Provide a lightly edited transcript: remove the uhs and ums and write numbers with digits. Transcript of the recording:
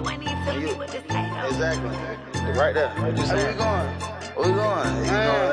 money to me with this hate. Exactly. Right there. What you saying? Where we going? Where we going? You know